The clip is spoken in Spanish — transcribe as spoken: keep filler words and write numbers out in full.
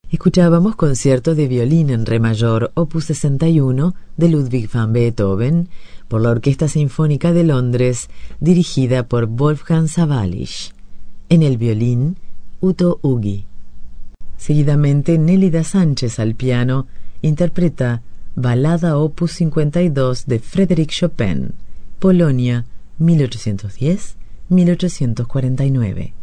Escuchábamos Concierto de violín en re mayor, opus sesenta y uno, de Ludwig van Beethoven, por la Orquesta Sinfónica de Londres, dirigida por Wolfgang Sawallisch. En el violín, Uto Uggi. Seguidamente, Nélida Sánchez al piano interpreta Balada opus cincuenta y dos de Frédéric Chopin, Polonia, mil ochocientos diez a mil ochocientos cuarenta y nueve.